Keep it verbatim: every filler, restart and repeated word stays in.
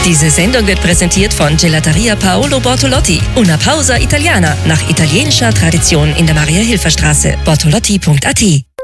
Diese Sendung wird präsentiert von Gelateria Paolo Bortolotti. Una pausa italiana nach italienischer Tradition in der Maria-Hilfer-Straße. bortolotti punkt a t